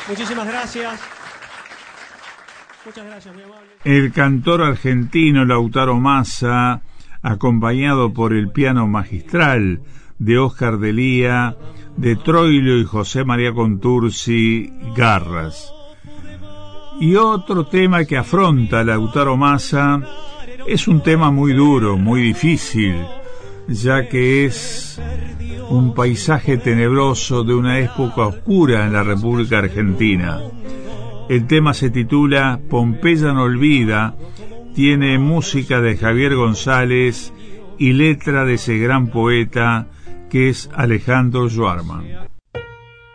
Muchísimas gracias. Muchas gracias, muy amable. El cantor argentino Lautaro Massa, acompañado por el piano magistral de Oscar D'Elia, de Troilo y José María Contursi Garras. Y otro tema que afronta Lautaro Massa es un tema muy duro, muy difícil, ya que es un paisaje tenebroso de una época oscura en la República Argentina. El tema se titula Pompeya no olvida, tiene música de Javier González y letra de ese gran poeta que es Alejandro Schwarman.